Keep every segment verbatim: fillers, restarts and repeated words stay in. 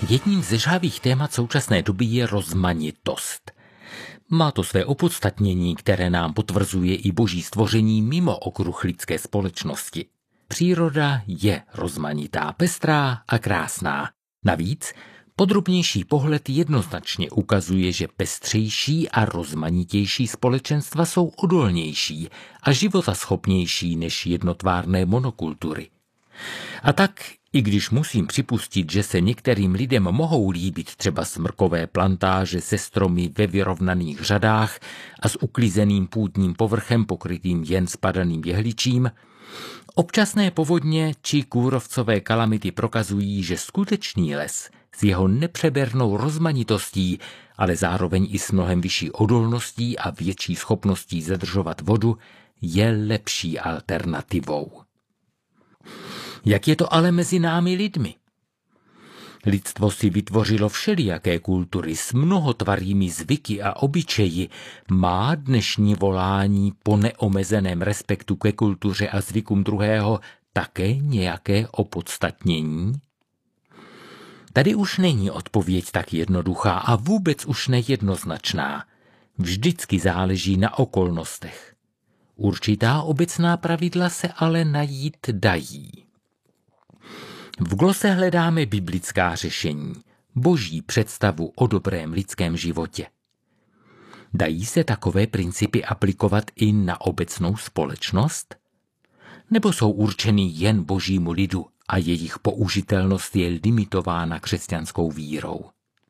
Jedním ze žhavých témat současné doby je rozmanitost. Má to své opodstatnění, které nám potvrzuje i boží stvoření mimo okruh lidské společnosti. Příroda je rozmanitá, pestrá a krásná. Navíc podrobnější pohled jednoznačně ukazuje, že pestřejší a rozmanitější společenstva jsou odolnější a životaschopnější než jednotvárné monokultury. A tak, i když musím připustit, že se některým lidem mohou líbit třeba smrkové plantáže se stromy ve vyrovnaných řadách a s uklizeným půdním povrchem pokrytým jen spadaným jehličím, občasné povodně či kůrovcové kalamity prokazují, že skutečný les s jeho nepřebernou rozmanitostí, ale zároveň i s mnohem vyšší odolností a větší schopností zadržovat vodu, je lepší alternativou. Jak je to ale mezi námi lidmi? Lidstvo si vytvořilo všelijaké kultury s mnohotvarými zvyky a obyčeji. Má dnešní volání po neomezeném respektu ke kultuře a zvykům druhého také nějaké opodstatnění? Tady už není odpověď tak jednoduchá a vůbec už nejednoznačná. Vždycky záleží na okolnostech. Určitá obecná pravidla se ale najít dají. V glose hledáme biblická řešení, boží představu o dobrém lidském životě. Dají se takové principy aplikovat i na obecnou společnost? Nebo jsou určeny jen božímu lidu a jejich použitelnost je limitována křesťanskou vírou?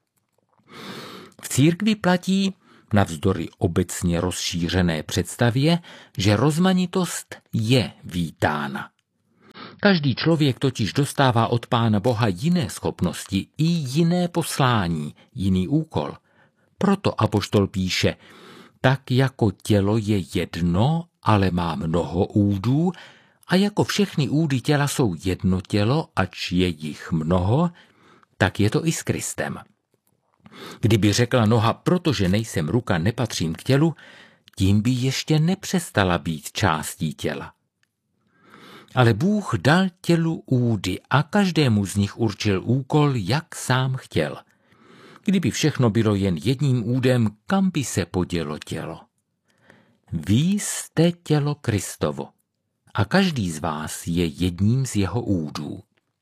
V církvi platí, navzdory obecně rozšířené představě, že rozmanitost je vítána. Každý člověk totiž dostává od Pána Boha jiné schopnosti i jiné poslání, jiný úkol. Proto apoštol píše, tak jako tělo je jedno, ale má mnoho údů, a jako všechny údy těla jsou jedno tělo, ač je jich mnoho, tak je to i s Kristem. Kdyby řekla noha, protože nejsem ruka, nepatřím k tělu, tím by ještě nepřestala být částí těla. Ale Bůh dal tělu údy a každému z nich určil úkol, jak sám chtěl. Kdyby všechno bylo jen jedním údem, kam by se podělo tělo? Vy jste tělo Kristovo a každý z vás je jedním z jeho údů.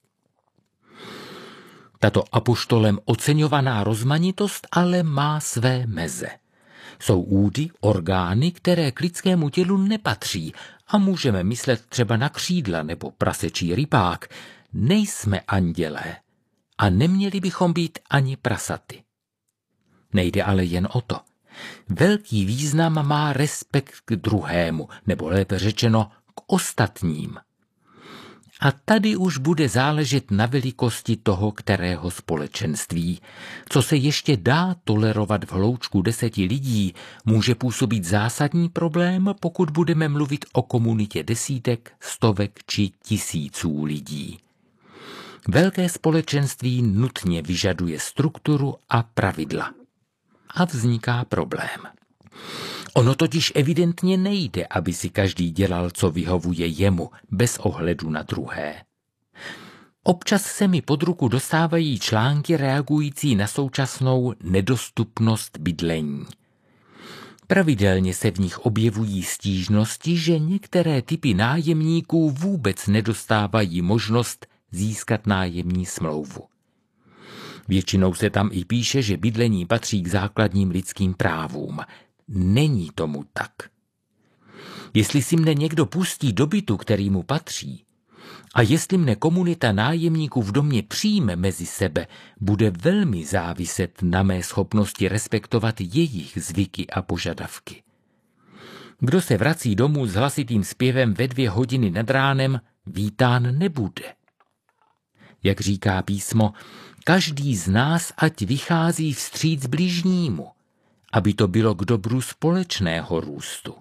Tato apoštolem oceňovaná rozmanitost ale má své meze. Jsou údy, orgány, které k lidskému tělu nepatří a můžeme myslet třeba na křídla nebo prasečí rypák. Nejsme andělé a neměli bychom být ani prasaty. Nejde ale jen o to. Velký význam má respekt k druhému, nebo lépe řečeno k ostatním. A tady už bude záležet na velikosti toho kterého společenství. Co se ještě dá tolerovat v hloučku deseti lidí, může působit zásadní problém, pokud budeme mluvit o komunitě desítek, stovek či tisíců lidí. Velké společenství nutně vyžaduje strukturu a pravidla. A vzniká problém. Ono totiž evidentně nejde, aby si každý dělal, co vyhovuje jemu, bez ohledu na druhé. Občas se mi pod ruku dostávají články reagující na současnou nedostupnost bydlení. Pravidelně se v nich objevují stížnosti, že některé typy nájemníků vůbec nedostávají možnost získat nájemní smlouvu. Většinou se tam i píše, že bydlení patří k základním lidským právům. Není tomu tak. Jestli si mne někdo pustí do bytu, který mu patří, a jestli mne komunita nájemníků v domě přijme mezi sebe, bude velmi záviset na mé schopnosti respektovat jejich zvyky a požadavky. Kdo se vrací domů s hlasitým zpěvem ve dvě hodiny nad ránem, vítán nebude. Jak říká písmo, každý z nás ať vychází vstříc bližnímu, aby to bylo k dobru společného růstu.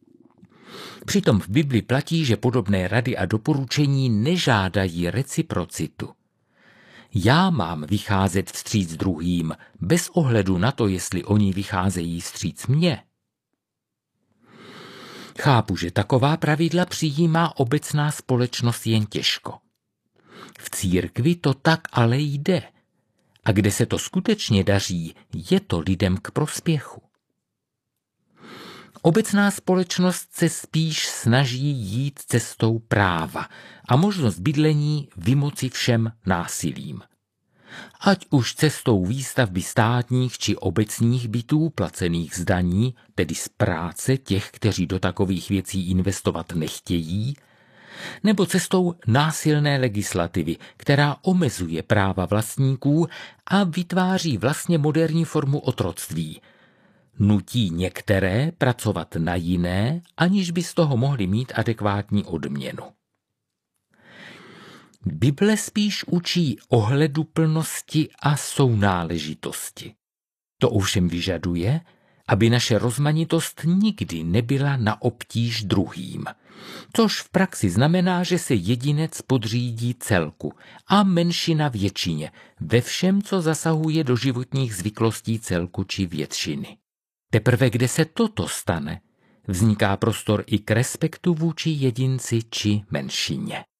Přitom v Bibli platí, že podobné rady a doporučení nežádají reciprocitu. Já mám vycházet vstříc druhým, bez ohledu na to, jestli oni vycházejí vstříc mně. Chápu, že taková pravidla přijímá obecná společnost jen těžko. V církvi to tak ale jde. A kde se to skutečně daří, je to lidem k prospěchu. Obecná společnost se spíš snaží jít cestou práva a možnost bydlení vymoci všem násilím. Ať už cestou výstavby státních či obecních bytů placených z daní, tedy z práce těch, kteří do takových věcí investovat nechtějí, nebo cestou násilné legislativy, která omezuje práva vlastníků a vytváří vlastně moderní formu otroctví. Nutí některé pracovat na jiné, aniž by z toho mohli mít adekvátní odměnu. Bible spíš učí ohleduplnosti a sounáležitosti. To ovšem vyžaduje, aby naše rozmanitost nikdy nebyla na obtíž druhým, což v praxi znamená, že se jedinec podřídí celku a menšina většině ve všem, co zasahuje do životních zvyklostí celku či většiny. Teprve kde se toto stane, vzniká prostor i k respektu vůči jedinci či menšině.